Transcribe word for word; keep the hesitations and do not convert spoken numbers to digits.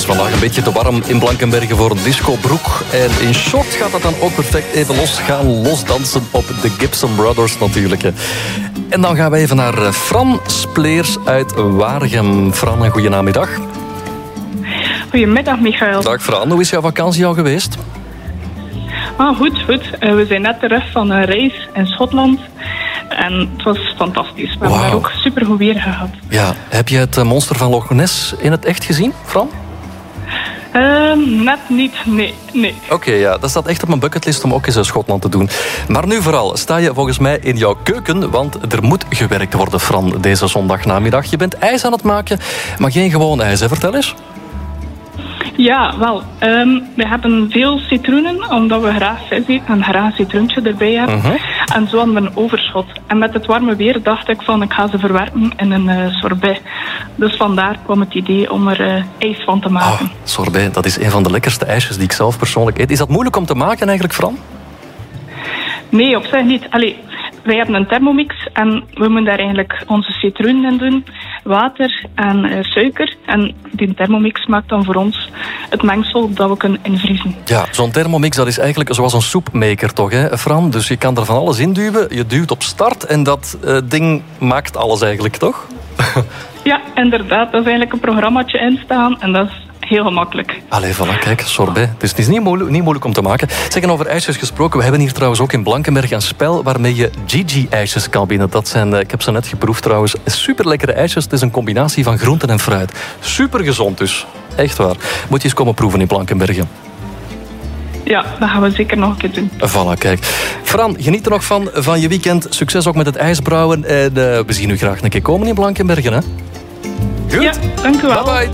is vandaag een beetje te warm in Blankenberge voor een discobroek. En in short gaat dat dan ook perfect even los gaan losdansen op de Gibson Brothers natuurlijk. En dan gaan we even naar Fran Spleers uit Waregem. Fran, een goeie namiddag. Goedemiddag, Michael. Dag Fran, hoe is jouw vakantie al geweest? Ah, goed, goed. Uh, we zijn net terug van een reis in Schotland. En het was fantastisch. We hebben Wow. daar ook supergoed weer gehad. Ja, heb je het monster van Loch Ness in het echt gezien, Fran? Uh, net niet, nee. nee. Oké, okay, ja, dat staat echt op mijn bucketlist om ook eens in Schotland te doen. Maar nu vooral, sta je volgens mij in jouw keuken, want er moet gewerkt worden, Fran, deze zondagnamiddag. Je bent ijs aan het maken, maar geen gewoon ijs, hè? Vertel eens. Ja, wel. Um, we hebben veel citroenen, omdat we graag vis eten en graag een citroentje erbij hebben. Uh-huh. En zo hadden we een overschot. En met het warme weer dacht ik van, ik ga ze verwerken in een uh, sorbet. Dus vandaar kwam het idee om er uh, ijs van te maken. Oh, sorbet, dat is een van de lekkerste ijsjes die ik zelf persoonlijk eet. Is dat moeilijk om te maken eigenlijk, Fran? Nee, op zich niet. Allee, wij hebben een thermomix en we moeten daar eigenlijk onze citroenen in doen, water en uh, suiker. En die thermomix maakt dan voor ons het mengsel dat we kunnen invriezen. Ja, zo'n thermomix dat is eigenlijk zoals een soepmaker toch, hè, Fran? Dus je kan er van alles in duwen, je duwt op start en dat uh, ding maakt alles eigenlijk, toch? Ja, inderdaad. Dat is eigenlijk een programmaatje instaan en dat is heel gemakkelijk. Allee, voilà, kijk, sorbet. Dus het is niet moeilijk, niet moeilijk om te maken. Zeggen over ijsjes gesproken, we hebben hier trouwens ook in Blankenberge een spel waarmee je Gigi-ijsjes kan winnen. Dat zijn, ik heb ze net geproefd trouwens, super lekkere ijsjes. Het is een combinatie van groenten en fruit. Super gezond dus. Echt waar. Moet je eens komen proeven in Blankenberge. Ja, dat gaan we zeker nog een keer doen. Voilà, kijk. Fran, geniet er nog van, van je weekend. Succes ook met het ijsbrouwen. En uh, we zien u graag een keer komen in Blankenberge, hè? Goed. Ja, dank u wel. Bye bye.